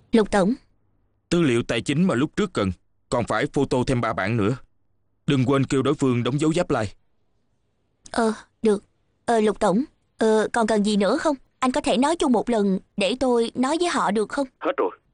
Lục tổng. Tư liệu tài chính mà lúc trước cần, còn phải photo thêm 3 bản nữa. Đừng quên kêu đối phương đóng dấu giáp like. Được. Lục tổng, còn cần gì nữa không? Anh có thể nói chung một lần để tôi nói với họ được không? Hết rồi.